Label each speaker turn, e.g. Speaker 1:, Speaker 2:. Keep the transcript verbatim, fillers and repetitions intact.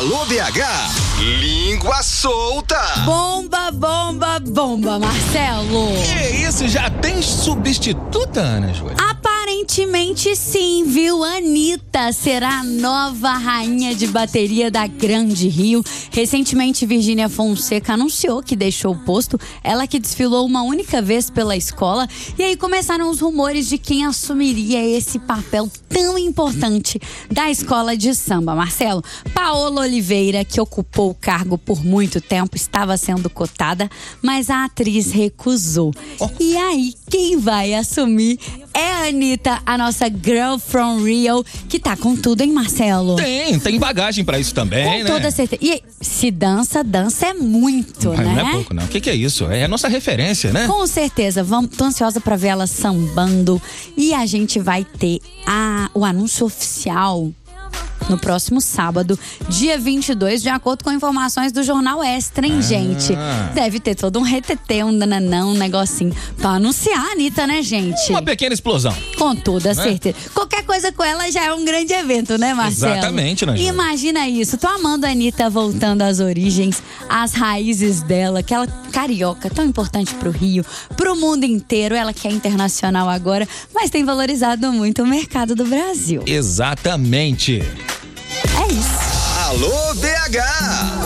Speaker 1: Alô B H, língua solta.
Speaker 2: Bomba, bomba, bomba, Marcelo.
Speaker 3: Que isso, já tem substituta, Ana Júlia?
Speaker 2: Aparentemente sim, viu? Anitta será a nova rainha de bateria da Grande Rio. Recentemente, Virgínia Fonseca anunciou que deixou o posto. Ela que desfilou uma única vez pela escola. E aí começaram os rumores de quem assumiria esse papel tão importante da escola de samba. Marcelo, Paola Oliveira, que ocupou o cargo por muito tempo, estava sendo cotada, mas a atriz recusou. Oh. E aí, quem vai assumir é a Anitta, a nossa girl from Rio, que tá com tudo, hein, Marcelo?
Speaker 3: Tem, tem bagagem pra isso também,
Speaker 2: com
Speaker 3: né?
Speaker 2: Com toda certeza. E se dança, dança é muito,
Speaker 3: mas
Speaker 2: né?
Speaker 3: Não é pouco, não. O que, que é isso? É a nossa referência, né?
Speaker 2: Com certeza. Vamos, tô ansiosa pra ver ela sambando. E a gente vai ter a, o anúncio oficial no próximo sábado, dia vinte e dois, de acordo com informações do Jornal Extra, hein, ah. gente? Deve ter todo um retetê, um nananão, um negocinho pra anunciar a Anitta, né, gente?
Speaker 3: Uma pequena explosão.
Speaker 2: Com toda
Speaker 3: né?
Speaker 2: certeza. Qualquer coisa com ela já é um grande evento, né, Marcelo?
Speaker 3: Exatamente, né?
Speaker 2: Imagina isso. Tô amando a Anitta voltando às origens, às raízes dela, aquela carioca tão importante pro Rio, pro mundo inteiro. Ela que é internacional agora, mas tem valorizado muito o mercado do Brasil.
Speaker 3: Exatamente.
Speaker 2: É isso.
Speaker 1: Alô B H.